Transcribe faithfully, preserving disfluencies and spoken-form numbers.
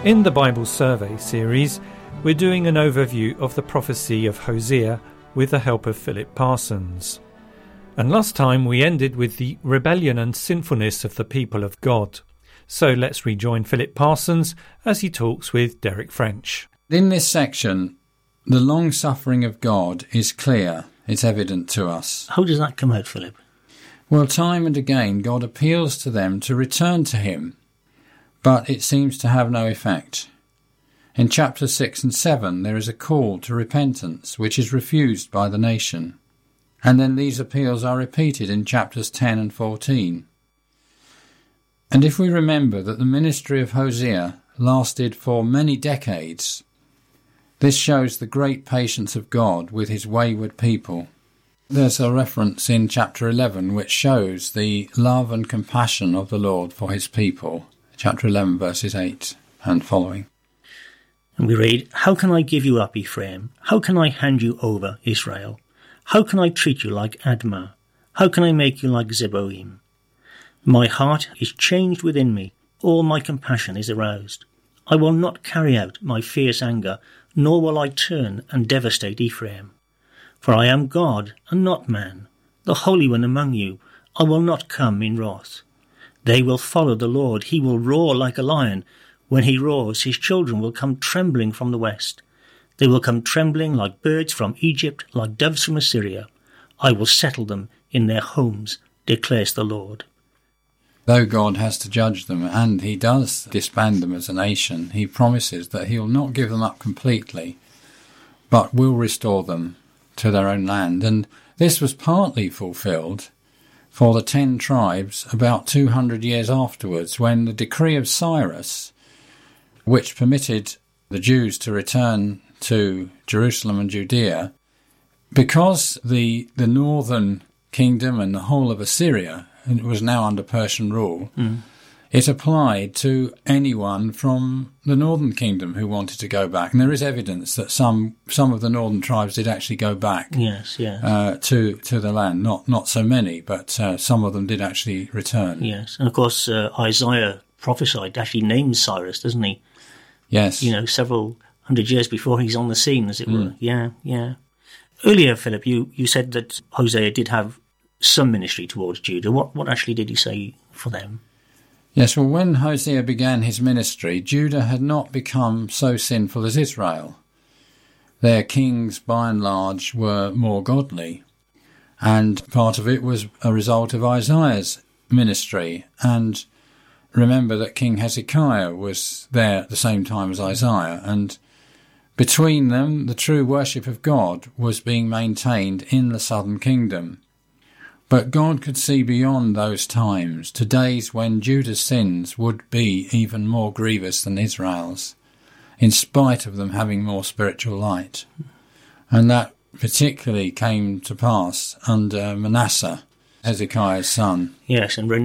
In the Bible Survey series, we're doing an overview of the prophecy of Hosea with the help of Philip Parsons. And last time we ended with the rebellion and sinfulness of the people of God. So let's rejoin Philip Parsons as he talks with Derek French. In this section, the long-suffering of God is clear. It's evident to us. How does that come out, Philip? Well, time and again, God appeals to them to return to him, but it seems to have no effect. In chapters six and seven, there is a call to repentance, which is refused by the nation. And then these appeals are repeated in chapters ten and fourteen. And if we remember that the ministry of Hosea lasted for many decades, this shows the great patience of God with his wayward people. There's a reference in chapter eleven which shows the love and compassion of the Lord for his people. Chapter eleven, verses eight and following. And we read, "How can I give you up, Ephraim? How can I hand you over, Israel? How can I treat you like Admah? How can I make you like Zeboim? My heart is changed within me, all my compassion is aroused. I will not carry out my fierce anger, nor will I turn and devastate Ephraim. For I am God and not man, the Holy One among you. I will not come in wrath. They will follow the Lord. He will roar like a lion. When he roars, his children will come trembling from the west. They will come trembling like birds from Egypt, like doves from Assyria. I will settle them in their homes, declares the Lord." Though God has to judge them, and he does disband them as a nation, he promises that he will not give them up completely, but will restore them to their own land. And this was partly fulfilled for the ten tribes about two hundred years afterwards, when the decree of Cyrus, which permitted the Jews to return to Jerusalem and Judea, because the the northern kingdom and the whole of Assyria was now under Persian rule, mm. it applied to anyone from the northern kingdom who wanted to go back. And there is evidence that some some of the northern tribes did actually go back yes, yes. Uh, to to the land. Not not so many, but uh, some of them did actually return. Yes, and of course uh, Isaiah prophesied, actually names Cyrus, doesn't he? Yes. You know, several hundred years before he's on the scene, as it mm. were. Yeah, yeah. Earlier, Philip, you, you said that Hosea did have some ministry towards Judah. What what actually did he say for them? Yes, well, when Hosea began his ministry, Judah had not become so sinful as Israel. Their kings, by and large, were more godly, and part of it was a result of Isaiah's ministry. And remember that King Hezekiah was there at the same time as Isaiah, and between them, the true worship of God was being maintained in the southern kingdom. But God could see beyond those times to days when Judah's sins would be even more grievous than Israel's, in spite of them having more spiritual light. And that particularly came to pass under Manasseh, Hezekiah's son. Yes, and